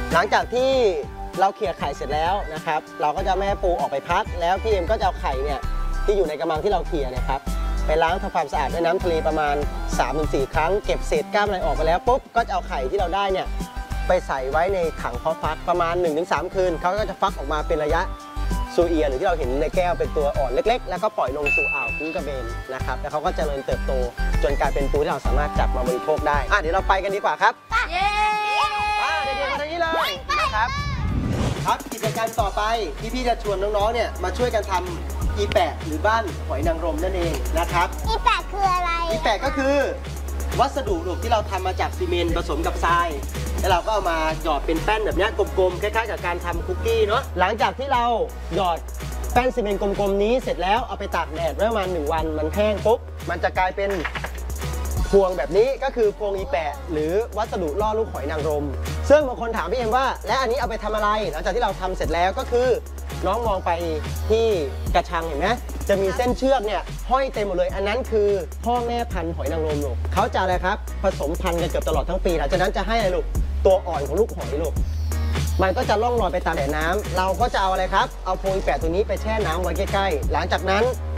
หลังจากที่เราเขี่ยไข่เสร็จแล้วนะครับเราก็จะแม่ปูออกไปพักแล้วพี่เอ็มก็จะเอาไข่เนี่ยที่อยู่ในกระมังที่เราเขี่ยเนี่ยครับไปล้างทำความสะอาดด้วยน้ำทะเลประมาณ 3-4 ครั้งเก็บเศษกล้ามอะไรออกไปแล้วปุ๊บก็จะเอาไข่ที่เราได้เนี่ยไปใส่ไว้ในถังเพาะฟักประมาณ 1-3 คืนเขาก็จะฟักออกมาเป็นระยะซูเอียหรือที่เราเห็นในแก้วเป็นตัวอ่อนเล็กๆแล้วก็ปล่อยลงสู่อ่าวกุ้งกระเบนนะครับแล้วเขาก็เจริญเติบโตจนกลายเป็นปูที่เราสามารถจับมาบริโภคได้เดี๋ยวเราไปกันดีกว่าครับเย้เด็กๆมาทางนี้เลยนะครับครับกิจกรรมต่อไปพี่ๆจะชวนน้องๆเนี่ยมาช่วยกันทำอีแปะหรือบ้านหอยนางรมนั่นเองนะครับอีแปะคืออะไรอีแปะก็คือวัสดุลูกที่เราทำมาจากซีเมนต์ผสมกับทรายแล้วเราก็เอามาหยอดเป็นแป้นแบบนี้กลมๆคล้ายๆกับการทำคุกกี้เนาะหลังจากที่เราหยอดแป้นซีเมนต์กลมๆนี้เสร็จแล้วเอาไปตากแดดไว้ประมาณ1 วันมันแห้งปุ๊บมันจะกลายเป็นพวงแบบนี้ก็คือพวงอีแปะหรือวัสดุล่อลูกหอยนางรมซึ่งบางคนถามพี่เอ็มว่าและอันนี้เอาไปทำอะไรหลังจากที่เราทำเสร็จแล้วก็คือน้องมองไปที่กระชังเห็นไหมจะมีเส้นเชือกเนี่ยห้อยเต็มหมดเลยอันนั้นคือพ่อแม่พันธุ์หอยนางรมลูกเขาจะอะไรครับผสมพันธุ์กันเกือบตลอดทั้งปีหลังจากนั้นจะให้อะไรลูกตัวอ่อนของลูกหอยลูกมันก็จะล่องลอยไปตามแดดน้ำเราก็จะเอาอะไรครับเอาโพยแปะตัวนี้ไปแช่น้ำไว้ใกล้ๆหลังจากนั้น